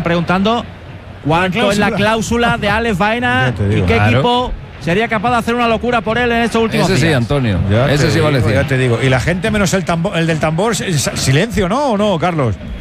preguntando cuánto es la cláusula de Alex Baena y qué equipo sería capaz de hacer una locura por él en estos últimos días. Ese sí, Antonio. Ya ese sí vale 100. Ya te digo. Y la gente menos el del tambor, silencio, ¿no? ¿O no, Carlos?